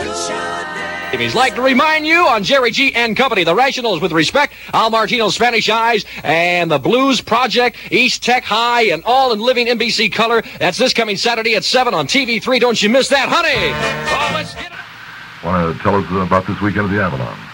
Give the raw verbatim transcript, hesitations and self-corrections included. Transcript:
He's like to remind you on Jerry G and Company, the Rationals with respect, Al Martino's Spanish Eyes, and the Blues Project, East Tech High, and all in living N B C color. That's this coming Saturday at seven on T V three. Don't you miss that, honey. Oh, let's get it. Want to tell us about this weekend of the Avalon?